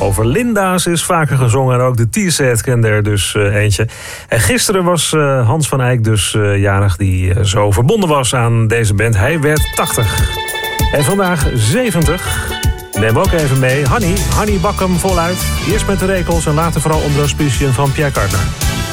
Over Linda's is vaker gezongen en ook de T-set kende er dus eentje. En gisteren was Hans van Eyck dus jarig, die zo verbonden was aan deze band. Hij werd 80. En vandaag 70. Neem ook even mee. Hanny bak hem voluit. Eerst met de rekels en later vooral onder de auspiciën van Pierre Cardin.